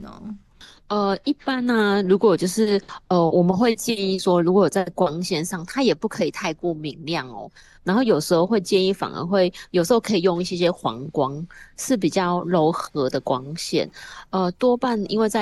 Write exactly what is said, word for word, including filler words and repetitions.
呢？ 呃，一般呢、如果就是呃，我们会建议说，如果有在光线上，它也不可以太过明亮哦。然后有时候会建议，反而会有时候可以用一些些黄光，是比较柔和的光线。呃，多半因为在